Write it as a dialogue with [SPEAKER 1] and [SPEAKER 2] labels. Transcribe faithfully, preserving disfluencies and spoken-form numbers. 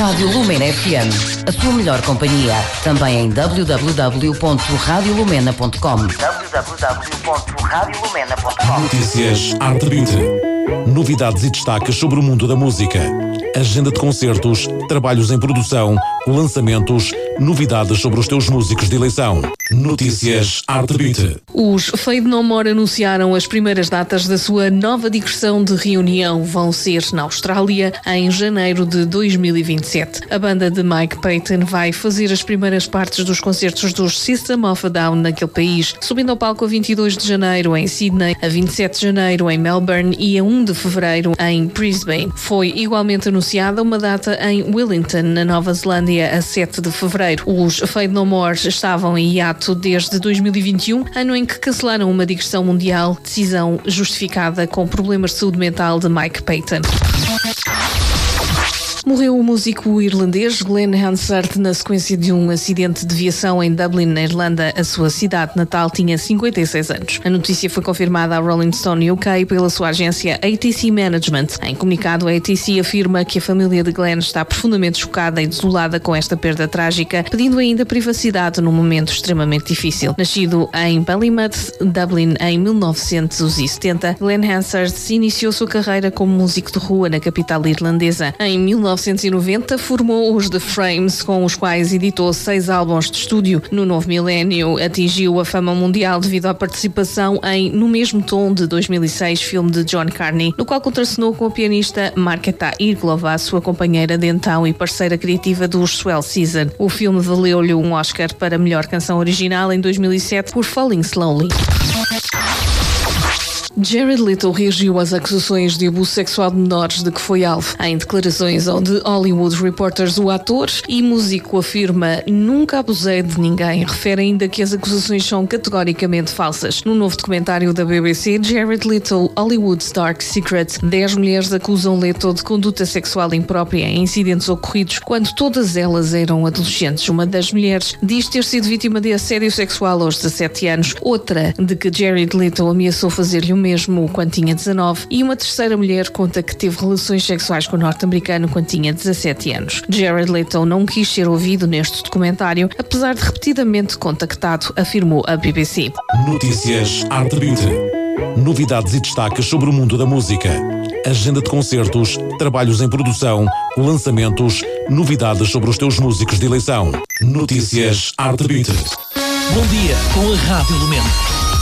[SPEAKER 1] Rádio Lumena F M, a sua melhor companhia. Também em w w w ponto radio lumena ponto com. w w w ponto radio lumena ponto com.
[SPEAKER 2] Notícias Arte vinte. Novidades e destaques sobre o mundo da música. Agenda de concertos, trabalhos em produção, lançamentos, novidades sobre os teus músicos de eleição. Notícias Arte vinte.
[SPEAKER 3] Os Fade No More anunciaram as primeiras datas da sua nova digressão de reunião. Vão ser na Austrália em janeiro de dois mil e vinte e sete. A banda de Mike Patton vai fazer as primeiras partes dos concertos dos System of a Down naquele país, subindo ao palco a vinte e dois de janeiro em Sydney, a vinte e sete de janeiro em Melbourne e a um de fevereiro em Brisbane. Foi igualmente anunciada uma data em Wellington, na Nova Zelândia, a sete de fevereiro. Os Fade No More estavam em hiato desde dois mil e vinte e um, ano em que cancelaram uma digressão mundial, decisão justificada com problemas de saúde mental de Mike Patton. Morreu o músico irlandês Glenn Hansard na sequência de um acidente de viação em Dublin, na Irlanda. A sua cidade natal tinha cinquenta e seis anos. A notícia foi confirmada à Rolling Stone U K pela sua agência A T C Management. Em comunicado, a A T C afirma que a família de Glenn está profundamente chocada e desolada com esta perda trágica, pedindo ainda privacidade num momento extremamente difícil. Nascido em Ballymouth, Dublin, em mil novecentos e setenta, Glenn Hansard iniciou sua carreira como músico de rua na capital irlandesa. Em mil novecentos e noventa formou os The Frames, com os quais editou seis álbuns de estúdio. No novo milénio atingiu a fama mundial devido à participação em No Mesmo Tom, de dois mil e seis, filme de John Carney, no qual contracenou com a pianista Marketa Irglova, sua companheira de então e parceira criativa dos Swell Season. O filme valeu-lhe um Oscar para melhor canção original em dois mil e sete por Falling Slowly. Jared Leto reagiu às acusações de abuso sexual de menores de que foi alvo. Em declarações ao The Hollywood Reporters, o ator e músico afirma: "Nunca abusei de ninguém." Refere ainda que as acusações são categoricamente falsas. No novo documentário da B B C, Jared Leto, Hollywood's Dark Secret, dez mulheres acusam Leto de conduta sexual imprópria em incidentes ocorridos quando todas elas eram adolescentes. Uma das mulheres diz ter sido vítima de assédio sexual aos dezassete anos, outra de que Jared Leto ameaçou fazer-lhe o mesmo quando tinha dezanove, e uma terceira mulher conta que teve relações sexuais com o norte-americano quando tinha dezassete anos. Jared Leto não quis ser ouvido neste documentário, apesar de repetidamente contactado, afirmou a B B C.
[SPEAKER 2] Notícias Arte vinte. Novidades e destaques sobre o mundo da música. Agenda de concertos, trabalhos em produção, lançamentos, novidades sobre os teus músicos de eleição. Notícias Arte vinte.
[SPEAKER 4] Bom dia com a Rádio Lumena.